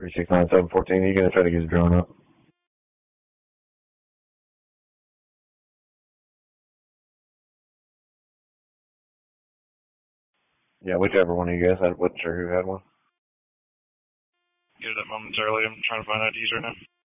369-714. Are you going to try to get his drone up? Yeah, whichever one of you guys had. Wasn't sure who had one. Get it up momentarily. I'm trying to find IDs right now.